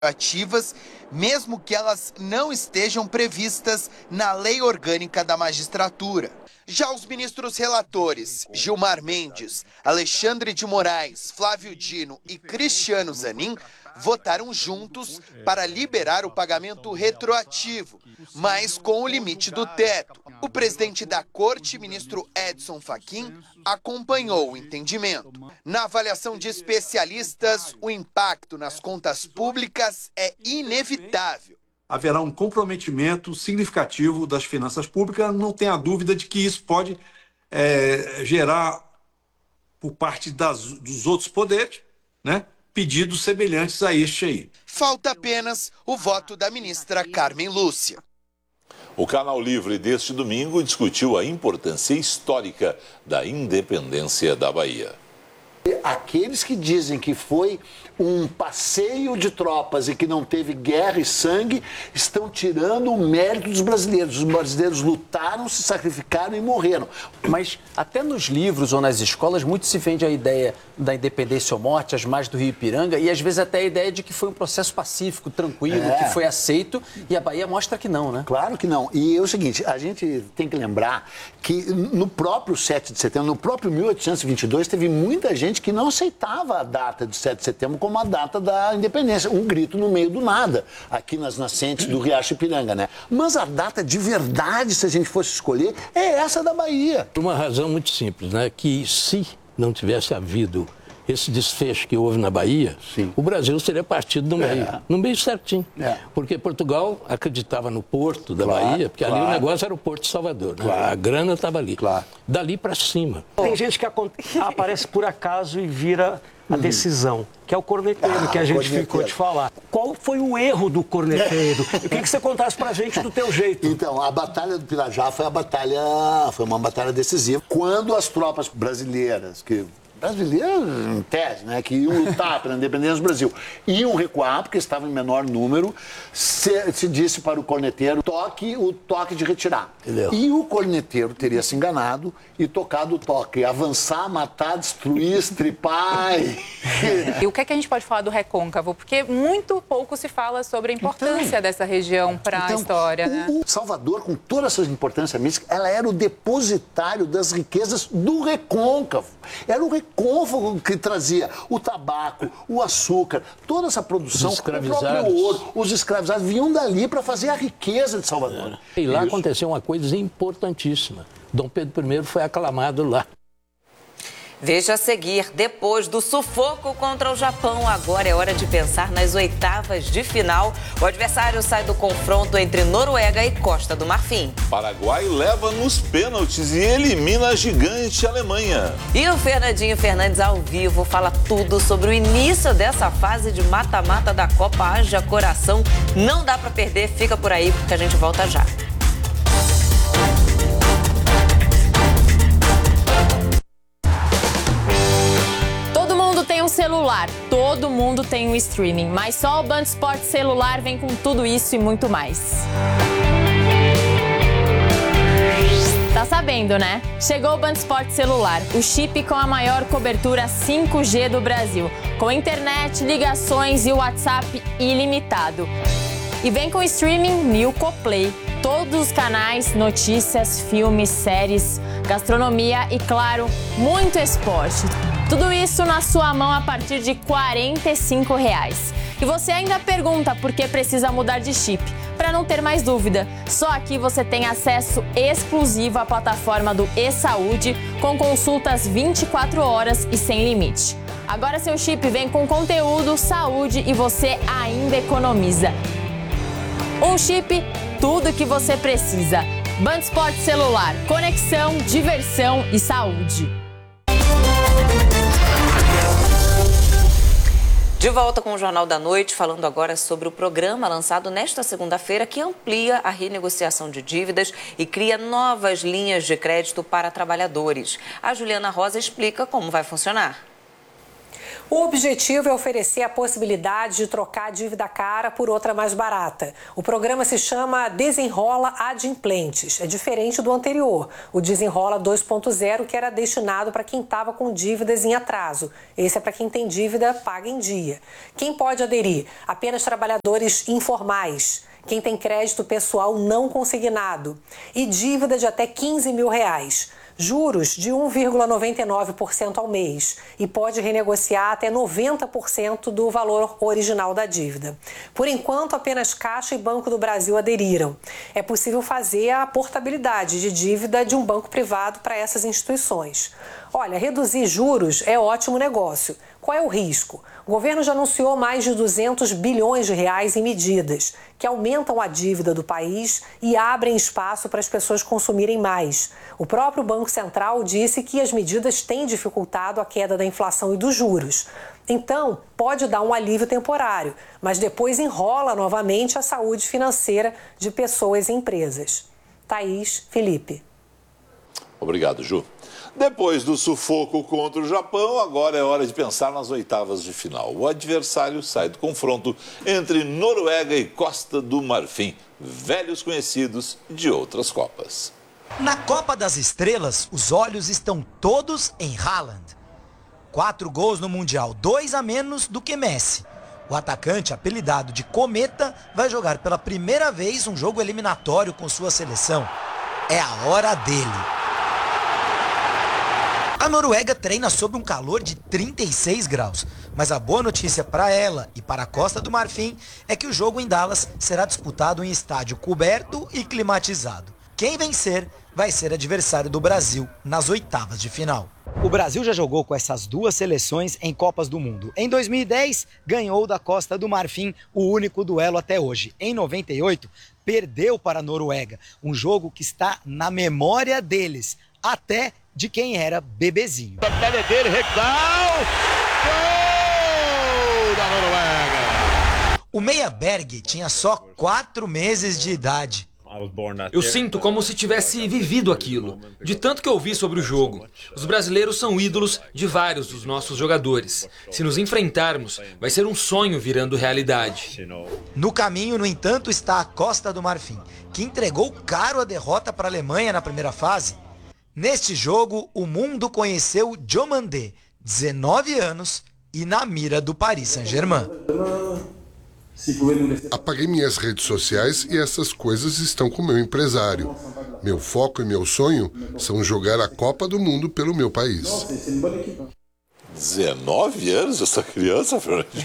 ativas, mesmo que elas não estejam previstas na Lei Orgânica da Magistratura. Já os ministros relatores, Gilmar Mendes, Alexandre de Moraes, Flávio Dino e Cristiano Zanin, votaram juntos para liberar o pagamento retroativo, mas com o limite do teto. O presidente da Corte, ministro Edson Fachin, acompanhou o entendimento. Na avaliação de especialistas, o impacto nas contas públicas é inevitável. Haverá um comprometimento significativo das finanças públicas, não tenha dúvida de que isso pode gerar, por parte dos outros poderes, né, pedidos semelhantes a este aí. Falta apenas o voto da ministra Carmen Lúcia. O Canal Livre deste domingo discutiu a importância histórica da independência da Bahia. Aqueles que dizem que foi um passeio de tropas e que não teve guerra e sangue estão tirando o mérito dos brasileiros. Os brasileiros lutaram, se sacrificaram e morreram. Mas até nos livros ou nas escolas, muito se vende a ideia da independência ou morte, as margens do Rio Ipiranga, e às vezes até a ideia de que foi um processo pacífico, tranquilo, que foi aceito, e a Bahia mostra que não, né? Claro que não. E é o seguinte, a gente tem que lembrar que no próprio 7 de setembro, no próprio 1822, teve muita gente que não aceitava a data de 7 de setembro como a data da independência. Um grito no meio do nada, aqui nas nascentes do Riacho Ipiranga, né? Mas a data de verdade, se a gente fosse escolher, é essa da Bahia. Por uma razão muito simples, né? Que se não tivesse havido esse desfecho que houve na Bahia, o Brasil seria partido no meio certinho. Porque Portugal acreditava no porto da Bahia, porque ali o negócio era o Porto de Salvador, né? A grana estava ali. Dali para cima. Tem gente que aparece por acaso e vira a decisão, que é o corneteiro, que a gente ficou de falar. Qual foi o erro do corneteiro? Eu queria que você contasse pra gente do teu jeito. Então, a Batalha do Pirajá foi uma batalha decisiva. Quando as tropas brasileiras, brasileiros, em tese, né, que iam lutar pela independência do Brasil, iam recuar, porque estavam em menor número, se disse para o corneteiro, o toque de retirar. Entendeu? E o corneteiro teria se enganado e tocado o toque, avançar, matar, destruir, estripar. E o que é que a gente pode falar do recôncavo? Porque muito pouco se fala sobre a importância dessa região para a história, né? Salvador, com toda essa importância mística, ela era o depositário das riquezas do recôncavo. Era o recôncavo que trazia o tabaco, o açúcar, toda essa produção, o próprio ouro, os escravizados vinham dali para fazer a riqueza de Salvador. E lá aconteceu uma coisa importantíssima. Dom Pedro I foi aclamado lá. Veja a seguir, depois do sufoco contra o Japão, agora é hora de pensar nas oitavas de final. O adversário sai do confronto entre Noruega e Costa do Marfim. Paraguai leva nos pênaltis e elimina a gigante Alemanha. E o Fernandinho Fernandes ao vivo fala tudo sobre o início dessa fase de mata-mata da Copa. Haja coração, não dá pra perder, fica por aí porque a gente volta já. Tem um celular, todo mundo tem um streaming, mas só o Band Esportes celular vem com tudo isso e muito mais. Tá sabendo, né? Chegou o Band Esportes celular, o chip com a maior cobertura 5G do Brasil, com internet, ligações e WhatsApp ilimitado. E vem com streaming Nilco Play. Todos os canais, notícias, filmes, séries, gastronomia e, claro, muito esporte. Tudo isso na sua mão a partir de R$ 45. E você ainda pergunta por que precisa mudar de chip. Para não ter mais dúvida, só aqui você tem acesso exclusivo à plataforma do eSaúde, com consultas 24 horas e sem limite. Agora seu chip vem com conteúdo, saúde e você ainda economiza. Um chip, tudo que você precisa. Band Esportes celular, conexão, diversão e saúde. De volta com o Jornal da Noite, falando agora sobre o programa lançado nesta segunda-feira que amplia a renegociação de dívidas e cria novas linhas de crédito para trabalhadores. A Juliana Rosa explica como vai funcionar. O objetivo é oferecer a possibilidade de trocar a dívida cara por outra mais barata. O programa se chama Desenrola Adimplentes. É diferente do anterior, o Desenrola 2.0, que era destinado para quem estava com dívidas em atraso. Esse é para quem tem dívida paga em dia. Quem pode aderir? Apenas trabalhadores informais. Quem tem crédito pessoal não consignado e dívida de até R$15 mil. Juros de 1,99% ao mês e pode renegociar até 90% do valor original da dívida. Por enquanto, apenas Caixa e Banco do Brasil aderiram. É possível fazer a portabilidade de dívida de um banco privado para essas instituições. Olha, reduzir juros é ótimo negócio. Qual é o risco? O governo já anunciou mais de 200 bilhões de reais em medidas que aumentam a dívida do país e abrem espaço para as pessoas consumirem mais. O próprio Banco Central disse que as medidas têm dificultado a queda da inflação e dos juros. Então, pode dar um alívio temporário, mas depois enrola novamente a saúde financeira de pessoas e empresas. Thaís, Felipe. Obrigado, Ju. Depois do sufoco contra o Japão, agora é hora de pensar nas oitavas de final. O adversário sai do confronto entre Noruega e Costa do Marfim, velhos conhecidos de outras Copas. Na Copa das Estrelas, os olhos estão todos em Haaland. 4 gols no Mundial, 2 a menos do que Messi. O atacante, apelidado de Cometa, vai jogar pela primeira vez um jogo eliminatório com sua seleção. É a hora dele. A Noruega treina sob um calor de 36 graus, mas a boa notícia para ela e para a Costa do Marfim é que o jogo em Dallas será disputado em estádio coberto e climatizado. Quem vencer vai ser adversário do Brasil nas oitavas de final. O Brasil já jogou com essas duas seleções em Copas do Mundo. Em 2010, ganhou da Costa do Marfim o único duelo até hoje. Em 98, perdeu para a Noruega, um jogo que está na memória deles, até de quem era bebezinho. A medalha dele, Rekdal! Gol da Noruega! O Meia Berg tinha só 4 meses de idade. Eu sinto como se tivesse vivido aquilo, de tanto que eu ouvi sobre o jogo. Os brasileiros são ídolos de vários dos nossos jogadores. Se nos enfrentarmos, vai ser um sonho virando realidade. No caminho, no entanto, está a Costa do Marfim, que entregou caro a derrota para a Alemanha na primeira fase. Neste jogo, o mundo conheceu Diomandé, 19 anos, e na mira do Paris Saint-Germain. Apaguei minhas redes sociais e essas coisas estão com meu empresário. Meu foco e meu sonho são jogar a Copa do Mundo pelo meu país. 19 anos essa criança, Fernandinho?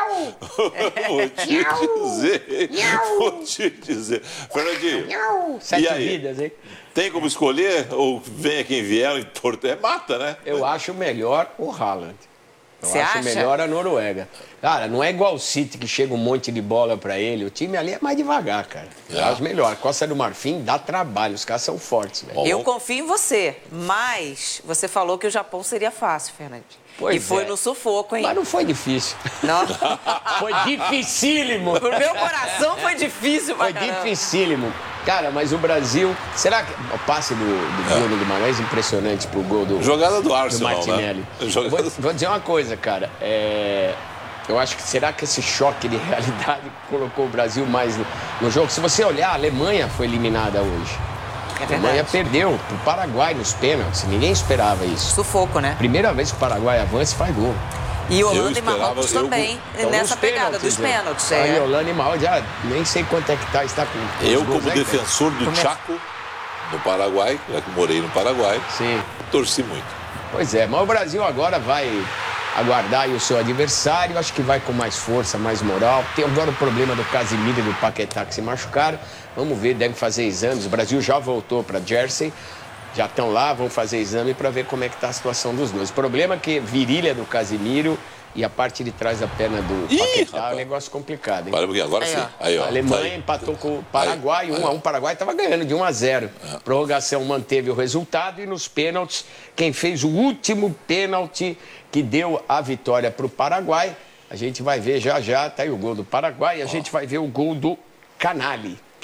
Vou te dizer. Fernandinho, 7 e aí? vidas, hein? Tem como escolher ou venha quem vier, importa é mata, né? Eu acho melhor o Haaland. Você acho acha? melhor a Noruega. Cara, não é igual o City que chega um monte de bola pra ele. O time ali é mais devagar, cara. Eu acho melhor. A Costa do Marfim dá trabalho. Os caras são fortes, velho. Eu confio em você, mas você falou que o Japão seria fácil, Fernandinho. Pois e foi é. no sufoco, hein? Mas não foi difícil. Não? Foi dificílimo. Pro meu coração foi difícil, Foi dificílimo. Cara, mas o Brasil... Será que o passe do Bruno Guimarães impressionante pro gol do... Jogada do Arsenal, do Martinelli. Né? Vou dizer uma coisa, cara. Eu acho que será que esse choque de realidade colocou o Brasil mais no jogo? Se você olhar, a Alemanha foi eliminada hoje. A Alemanha perdeu pro Paraguai nos pênaltis. Ninguém esperava isso. Sufoco, né? Primeira vez que o Paraguai avança e faz gol. E Holanda e Marrocos também, nessa pegada dos pênaltis. Aí Holanda e Marrocos, já nem sei quanto é que está com... Eu, como defensor do Chaco, do Paraguai, já que morei no Paraguai, torci muito. Pois é, mas o Brasil agora vai aguardar aí o seu adversário, acho que vai com mais força, mais moral. Tem agora o problema do Casimiro e do Paquetá que se machucaram. Vamos ver, devem fazer exames. O Brasil já voltou para Jersey, já estão lá, vão fazer exame para ver como é que está a situação dos dois. O problema é que virilha do Casimiro e a parte de trás da perna do Paquetá é um negócio complicado, hein? Olha, porque agora sim. Aí, ó, a Alemanha empatou com o Paraguai, 1 a 1. O Paraguai estava ganhando de 1 a 0. Prorrogação manteve o resultado e nos pênaltis, quem fez o último pênalti que deu a vitória para o Paraguai, a gente vai ver já, tá aí o gol do Paraguai, e a gente vai ver o gol do Canali,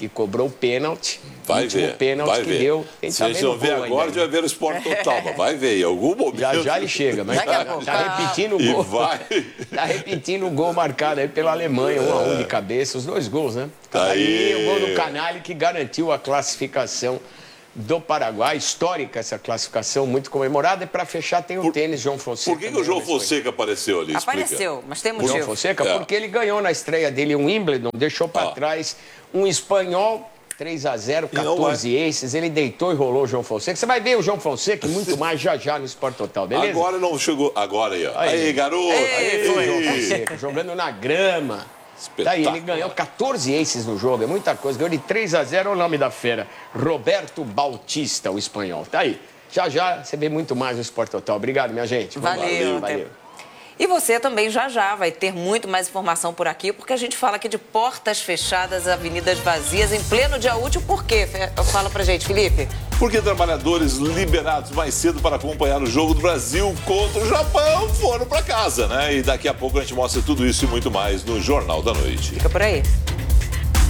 que cobrou o pênalti. Vai último ver, pênalti vai que ver. deu. Se a gente não ver agora, a gente vai ver o Esporte Total, mas vai ver, em algum momento. Já ele chega, mas tá repetindo o E gol. vai. Tá repetindo o gol marcado aí pela Alemanha, 1-1 de cabeça, os 2 gols, né? Aí o gol do Canali que garantiu a classificação do Paraguai, histórica essa classificação, muito comemorada. E para fechar tem o tênis João Fonseca. Por que o João Fonseca apareceu ali? Apareceu, mas tem motivo. João Fonseca, porque ele ganhou na estreia dele um Wimbledon, deixou para trás um espanhol, 3-0, 14 aces, ele deitou e rolou o João Fonseca. Você vai ver o João Fonseca e muito mais já no Esporte Total, beleza? Agora não chegou, agora aí, ó. Aí, garoto! Aí, foi o João Fonseca, jogando na grama. Daí ele ganhou 14 aces no jogo, é muita coisa. Ganhou de 3-0, o nome da fera, Roberto Bautista, o espanhol. Tá aí. Já você vê muito mais no Esporte Total. Obrigado, minha gente. Valeu. E você também já vai ter muito mais informação por aqui, porque a gente fala aqui de portas fechadas, avenidas vazias, em pleno dia útil. Por quê? Fala pra gente, Felipe. Porque trabalhadores liberados mais cedo para acompanhar o jogo do Brasil contra o Japão foram para casa, né? E daqui a pouco a gente mostra tudo isso e muito mais no Jornal da Noite. Fica por aí.